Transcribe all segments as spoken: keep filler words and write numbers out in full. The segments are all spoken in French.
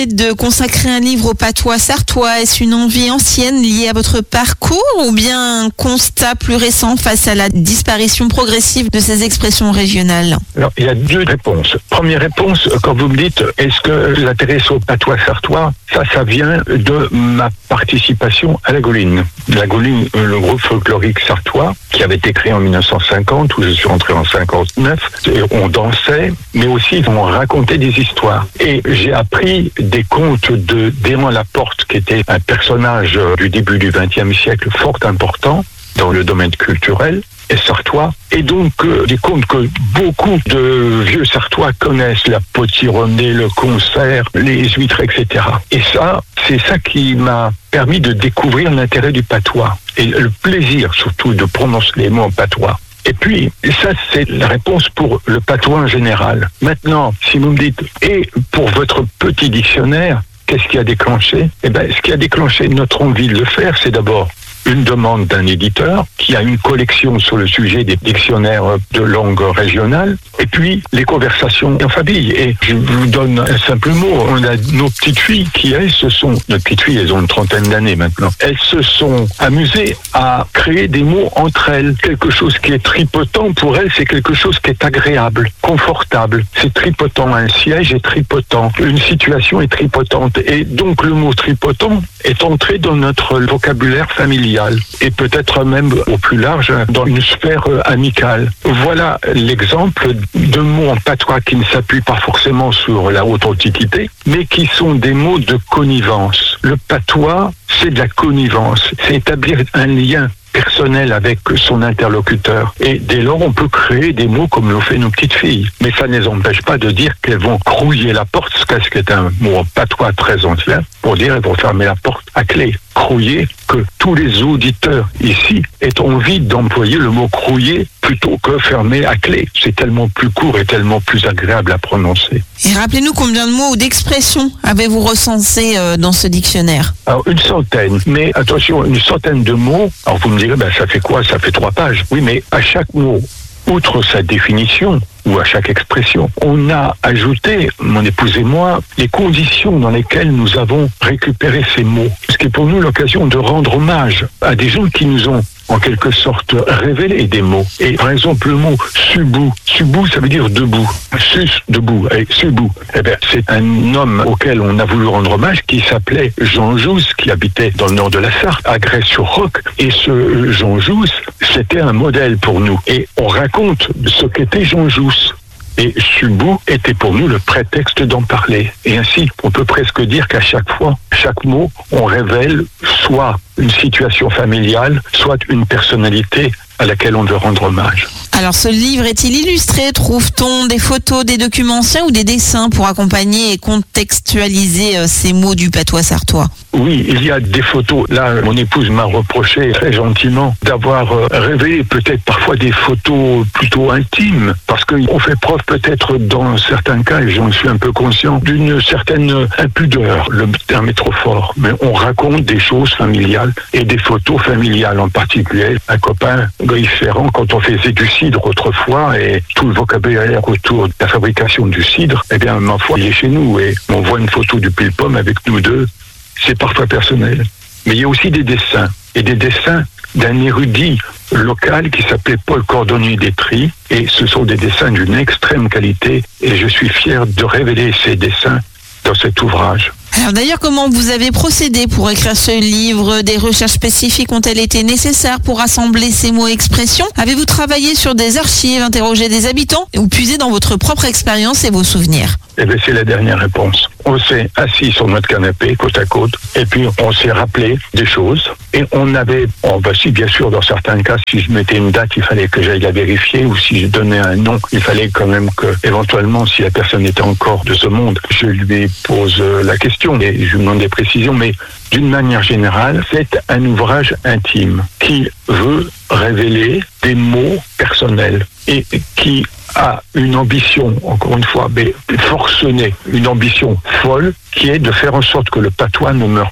De consacrer un livre au patois sartois, est-ce une envie ancienne liée à votre parcours ou bien un constat plus récent face à la disparition progressive de ces expressions régionales? Alors, il y a deux réponses. Première réponse, quand vous me dites, est-ce que l'intérêt au patois sartois, ça, ça vient de ma participation à la Gauline. La Gauline, le groupe folklorique sartois, qui avait été créé en dix-neuf cent cinquante, où je suis entré en cinquante-neuf, et on dansait, mais aussi on racontait des histoires. Et j'ai appris des contes de Déhan Laporte, qui était un personnage du début du vingtième siècle fort important dans le domaine culturel et sartois, et donc euh, des contes que beaucoup de vieux sartois connaissent, la potironnée, le concert, les huîtres, et cetera. Et ça, c'est ça qui m'a permis de découvrir l'intérêt du patois et le plaisir surtout de prononcer les mots en patois. Et puis, ça, c'est la réponse pour le patois en général. Maintenant, si vous me dites, et pour votre petit dictionnaire, qu'est-ce qui a déclenché? Eh bien, ce qui a déclenché notre envie de le faire, c'est d'abord une demande d'un éditeur qui a une collection sur le sujet des dictionnaires de langue régionale, et puis les conversations en famille. Et je vous donne un simple mot, on a nos petites filles qui, elles, se sont, nos petites filles, elles ont une trentaine d'années maintenant, elles se sont amusées à créer des mots entre elles. Quelque chose qui est tripotant pour elles, c'est quelque chose qui est agréable, confortable. C'est tripotant, un siège est tripotant, une situation est tripotante. Et donc le mot tripotant est entré dans notre vocabulaire familial, et peut-être même au plus large dans une sphère amicale. Voilà l'exemple de mots en patois qui ne s'appuient pas forcément sur la haute antiquité, mais qui sont des mots de connivence. Le patois, c'est de la connivence, c'est établir un lien personnel avec son interlocuteur. Et dès lors, on peut créer des mots comme l'ont fait nos petites filles. Mais ça ne les empêche pas de dire qu'elles vont crouiller la porte, ce qui est un mot en patois très ancien, pour dire qu'elles vont fermer la porte à clé. Crouiller, que tous les auditeurs ici aient envie d'employer le mot crouiller plutôt que fermer à clé. C'est tellement plus court et tellement plus agréable à prononcer. Et rappelez-nous combien de mots ou d'expressions avez-vous recensés euh, dans ce dictionnaire? Alors, une centaine. Mais attention, une centaine de mots. Alors, vous me direz, ben, ça fait quoi? Ça fait trois pages. Oui, mais à chaque mot, outre sa définition, ou à chaque expression, on a ajouté, mon épouse et moi, les conditions dans lesquelles nous avons récupéré ces mots. Ce qui est pour nous l'occasion de rendre hommage à des gens qui nous ont en quelque sorte révélé des mots. Et par exemple le mot subou, subou ça veut dire debout, sus, debout, et subou, eh bien c'est un homme auquel on a voulu rendre hommage qui s'appelait Jean Jousse, qui habitait dans le nord de la Sarthe, à Grès-sur-Roc, et ce Jean Jousse, c'était un modèle pour nous. Et on raconte ce qu'était Jean Jousse. Et subou était pour nous le prétexte d'en parler. Et ainsi, on peut presque dire qu'à chaque fois, chaque mot, on révèle soit une situation familiale, soit une personnalité à laquelle on veut rendre hommage. Alors ce livre est-il illustré? Trouve-t-on des photos, des documents anciens ou des dessins pour accompagner et contextualiser euh, ces mots du patois sartois? Oui, il y a des photos. Là, mon épouse m'a reproché très gentiment d'avoir euh, révélé peut-être parfois des photos plutôt intimes, parce qu'on fait preuve peut-être dans certains cas, et j'en suis un peu conscient, d'une certaine impudeur. Le terme est trop fort, mais on raconte des choses familiales et des photos familiales en particulier. Un copain, Guy Ferrand, quand on faisait du cidre autrefois et tout le vocabulaire autour de la fabrication du cidre, eh bien, ma foi, il est chez nous et on voit une photo du pile-pomme avec nous deux. C'est parfois personnel. Mais il y a aussi des dessins, et des dessins d'un érudit local qui s'appelait Paul Cordonnier d'Étry, et ce sont des dessins d'une extrême qualité, et je suis fier de révéler ces dessins dans cet ouvrage. Alors d'ailleurs, comment vous avez procédé pour écrire ce livre? Des recherches spécifiques ont-elles été nécessaires pour rassembler ces mots et expressions? Avez-vous travaillé sur des archives, interrogé des habitants ou puisé dans votre propre expérience et vos souvenirs? Eh bien, c'est la dernière réponse. On s'est assis sur notre canapé, côte à côte, et puis on s'est rappelé des choses. Et on avait, oh, bah si, bien sûr, dans certains cas, si je mettais une date, il fallait que j'aille la vérifier, ou si je donnais un nom, il fallait quand même que, éventuellement, si la personne était encore de ce monde, je lui pose la question et je lui demande des précisions. Mais d'une manière générale, c'est un ouvrage intime qui veut révéler des mots personnels et qui a une ambition, encore une fois, mais forcenée, une ambition folle, qui est de faire en sorte que le patois ne meure pas.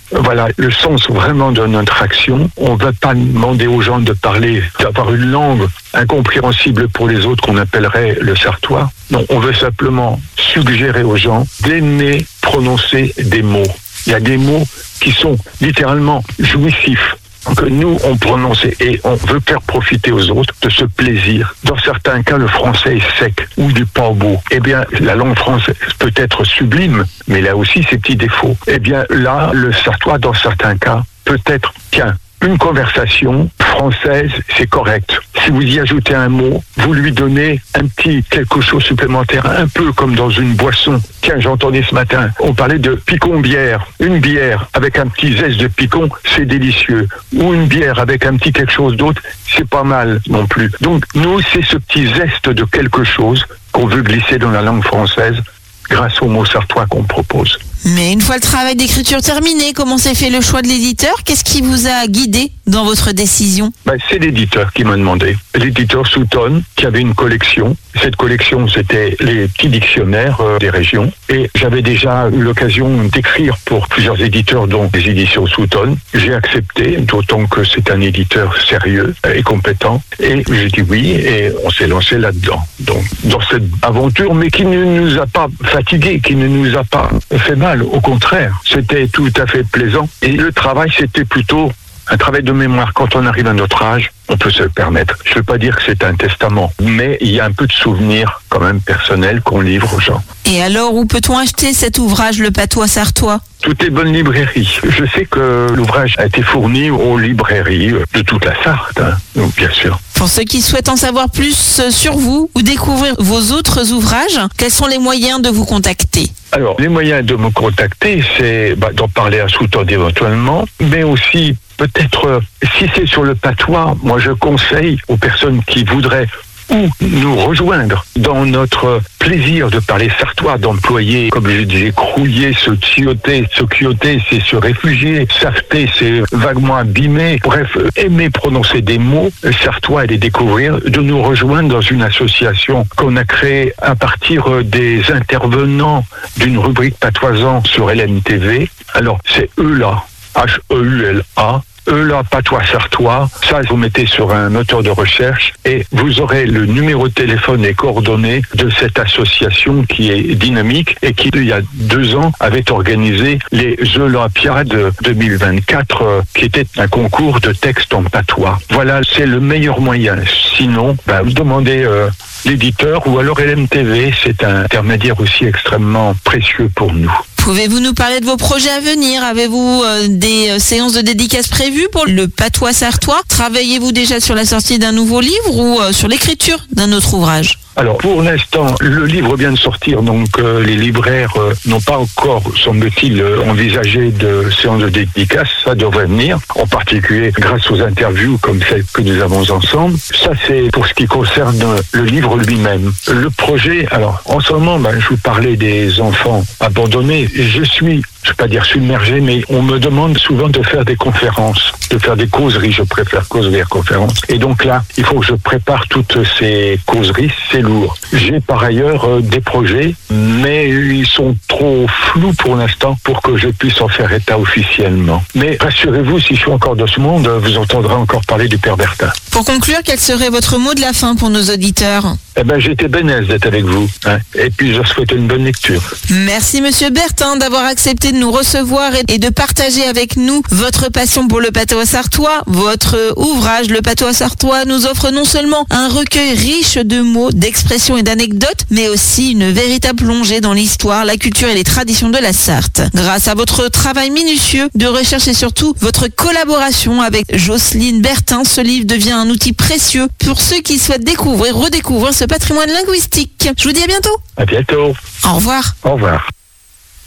voilà le sens vraiment de notre action. On ne va pas demander aux gens de parler, d'avoir une langue incompréhensible pour les autres qu'on appellerait le sarthois. Non, on veut simplement suggérer aux gens d'aimer prononcer des mots. Il y a des mots qui sont littéralement jouissifs, que nous, on prononce et on veut faire profiter aux autres de ce plaisir. Dans certains cas, le français est sec ou du pas beau. Eh bien, la langue française peut être sublime, mais elle a aussi ses petits défauts. Eh bien, là, le sarthois, dans certains cas, peut être, tiens, une conversation française, c'est correct. Si vous y ajoutez un mot, vous lui donnez un petit quelque chose supplémentaire, un peu comme dans une boisson. Tiens, j'entendais ce matin, on parlait de picon bière. Une bière avec un petit zeste de picon, c'est délicieux. Ou une bière avec un petit quelque chose d'autre, c'est pas mal non plus. Donc, nous, c'est ce petit zeste de quelque chose qu'on veut glisser dans la langue française grâce au mot sarthois qu'on propose. Mais une fois le travail d'écriture terminé, comment s'est fait le choix de l'éditeur? Qu'est-ce qui vous a guidé dans votre décision? Ben, c'est l'éditeur qui m'a demandé. L'éditeur Souton, qui avait une collection. Cette collection, c'était les petits dictionnaires euh, des régions. Et j'avais déjà eu l'occasion d'écrire pour plusieurs éditeurs, dont les éditions Souton. J'ai accepté, d'autant que c'est un éditeur sérieux et compétent. Et j'ai dit oui, et on s'est lancé là-dedans. Donc, dans cette aventure, mais qui ne nous a pas fatigués, qui ne nous a pas fait mal. Au contraire, c'était tout à fait plaisant. Et le travail, c'était plutôt un travail de mémoire. Quand on arrive à notre âge, on peut se le permettre. Je ne veux pas dire que c'est un testament, mais il y a un peu de souvenirs quand même personnels qu'on livre aux gens. Et alors, où peut-on acheter cet ouvrage, Le Patois sarthois? Toutes les bonnes librairies. Je sais que l'ouvrage a été fourni aux librairies de toute la Sarthe, hein, donc bien sûr. Pour ceux qui souhaitent en savoir plus sur vous ou découvrir vos autres ouvrages, quels sont les moyens de vous contacter? Alors, les moyens de me contacter, c'est bah, d'en parler à Souton éventuellement, mais aussi peut-être, euh, si c'est sur le patois, moi je conseille aux personnes qui voudraient ou nous rejoindre dans notre plaisir de parler sarthois, d'employer, comme je disais, crouiller, se chioter, se quioter, c'est se réfugier, safter, c'est vaguement abîmer, bref, aimer prononcer des mots sarthois et les découvrir, de nous rejoindre dans une association qu'on a créée à partir des intervenants d'une rubrique patoisant sur L N T V. Alors, c'est E L A, H E U L A, E L A Patois Sarthois. Ça, vous mettez sur un moteur de recherche et vous aurez le numéro de téléphone et coordonnées de cette association qui est dynamique et qui, il y a deux ans, avait organisé les Olympiades deux mille vingt-quatre, euh, qui était un concours de textes en patois. Voilà, c'est le meilleur moyen. Sinon, ben, vous demandez euh, l'éditeur ou alors L M T V, c'est un intermédiaire aussi extrêmement précieux pour nous. Pouvez-vous nous parler de vos projets à venir? Avez-vous euh, des euh, séances de dédicaces prévues pour le patois sarthois? Travaillez-vous déjà sur la sortie d'un nouveau livre ou euh, sur l'écriture d'un autre ouvrage? Alors, pour l'instant, le livre vient de sortir, donc euh, les libraires euh, n'ont pas encore, semble-t-il, euh, envisagé de séance de dédicace. Ça devrait venir, en particulier grâce aux interviews comme celles que nous avons ensemble. Ça, c'est pour ce qui concerne le livre lui-même. Le projet, alors, en ce moment, ben, je vous parlais des enfants abandonnés. Je suis, je ne vais pas dire submergé, mais on me demande souvent de faire des conférences, de faire des causeries. Je préfère causeries à conférences. Et donc là, il faut que je prépare toutes ces causeries. C'est lourd. J'ai par ailleurs euh, des projets, mais ils sont trop flous pour l'instant pour que je puisse en faire état officiellement. Mais rassurez-vous, si je suis encore dans ce monde, vous entendrez encore parler du Père Bertin. Pour conclure, quel serait votre mot de la fin pour nos auditeurs? Eh ben, j'étais ben aise d'être avec vous, hein. Et puis je vous souhaite une bonne lecture. Merci Monsieur Bertin d'avoir accepté de nous recevoir et de partager avec nous votre passion pour le patois sarthois. Votre ouvrage, Le Patois sarthois, nous offre non seulement un recueil riche de mots, d'expressions et d'anecdotes, mais aussi une véritable plongée dans l'histoire, la culture et les traditions de la Sarthe. Grâce à votre travail minutieux de recherche et surtout votre collaboration avec Jocelyne Bertin, ce livre devient un outil précieux pour ceux qui souhaitent découvrir, redécouvrir ce patrimoine linguistique. Je vous dis à bientôt. À bientôt. Au revoir. Au revoir.